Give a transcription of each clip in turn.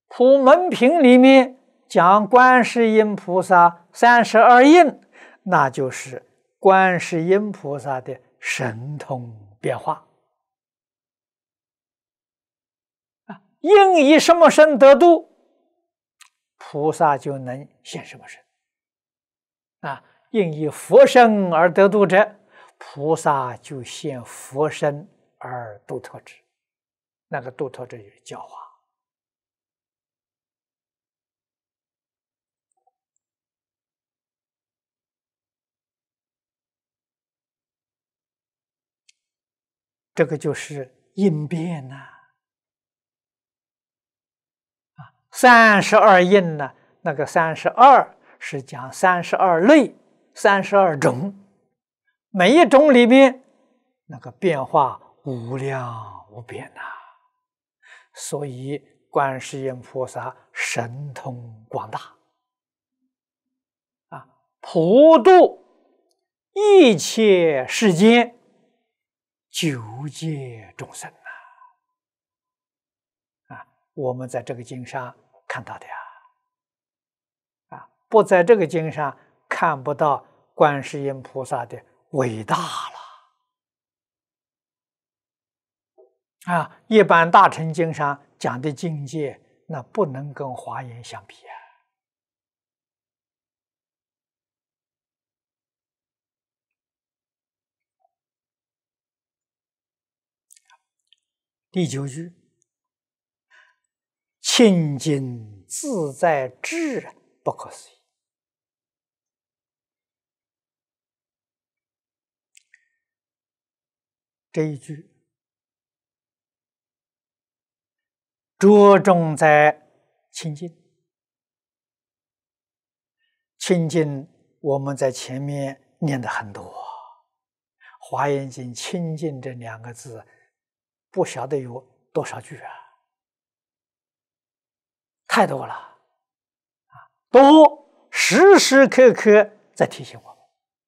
普门品里面讲观世音菩萨32应，那就是观世音菩萨的神通变化。应以什么身得度，菩萨就能现什么身。应以佛身而得度者，菩萨就现佛身而度脱之。那个度脱之就是教化。这个就是应变呐。32应呢，那个32是讲32类、32种，每一种里面那个变化无量无边呐。所以观世音菩萨神通广大，普度一切世间九界众生我们在这个经上看到的不在这个经上看不到观世音菩萨的伟大了一般大乘经上讲的境界，那不能跟华严相比第9句，清净自在智不可思议。这一句着重在清净。清净我们在前面念的很多，华严经清净这2个字不晓得有多少句太多了都时时刻刻在提醒我们。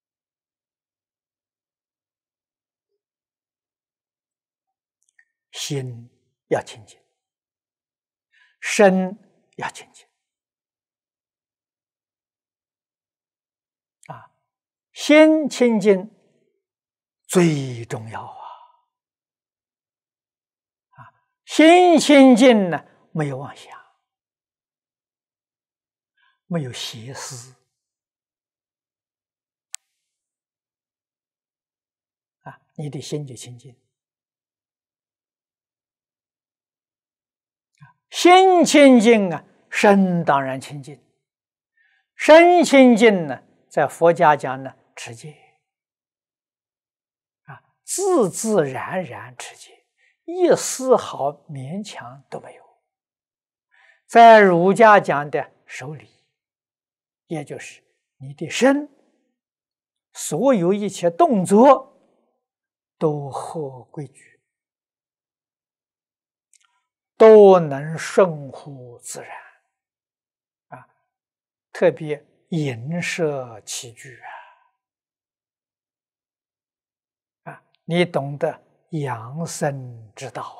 心要清净，身要清净心清净最重要心清净呢，没有妄想，没有邪思你的心就清净。心清净身当然清净。身清净呢，在佛家讲呢，持戒自自然然持戒，一丝毫勉强都没有。在儒家讲的守礼，也就是你的身所有一切动作都合规矩，都能顺乎自然特别饮食起居你懂得养生之道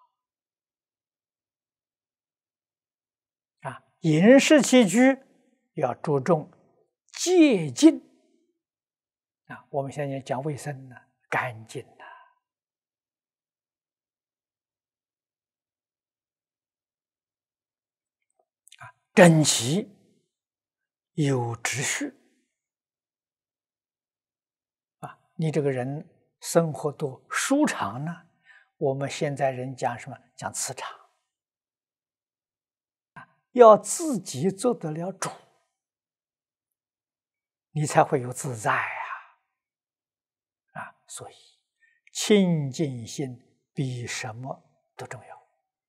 饮食起居要注重洁净我们现在讲卫生呢，干净整齐有秩序你这个人生活多舒畅呢。我们现在人讲什么？讲磁场要自己做得了主，你才会有自在所以清净心比什么都重要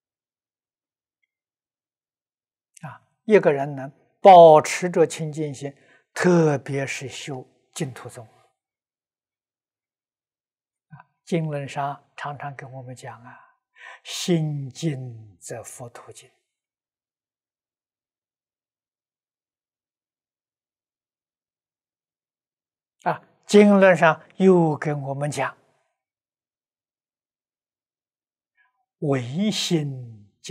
一个人能保持着清净心，特别是修净土宗经论上常常跟我们讲心净则佛土净经论上又跟我们讲唯心